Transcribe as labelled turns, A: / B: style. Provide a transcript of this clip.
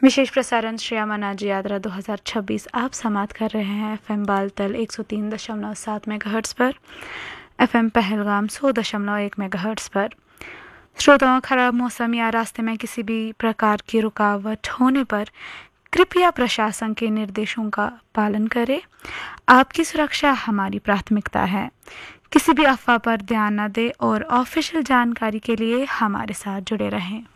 A: विशेष प्रसारण श्री अमरनाथ यात्रा 2026 आप समाप्त कर रहे हैं FM बालतल 103.7 मेगाहर्ट्ज़ पर, FM पहलगाम 100.1 मेगाहर्ट्ज़ पर। श्रोताओं, खराब मौसम या रास्ते में किसी भी प्रकार की रुकावट होने पर कृपया प्रशासन के निर्देशों का पालन करें। आपकी सुरक्षा हमारी प्राथमिकता है। किसी भी अफवाह पर ध्यान न दें और ऑफिशियल जानकारी के लिए हमारे साथ जुड़े रहें।